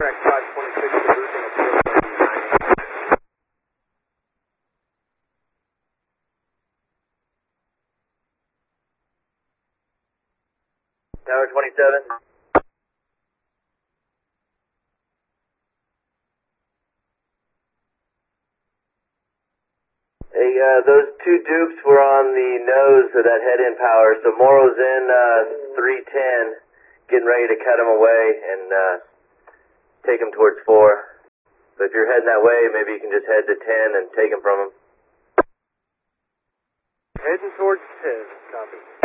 Track 526 to Boothing at 479. Tower 27. Hey, those two dupes were on the nose of that head-in power, so Morrow's in 310, getting ready to cut him away and take him towards 4. So if you're heading that way, maybe you can just head to 10 and take him from him. Heading towards 10, copy.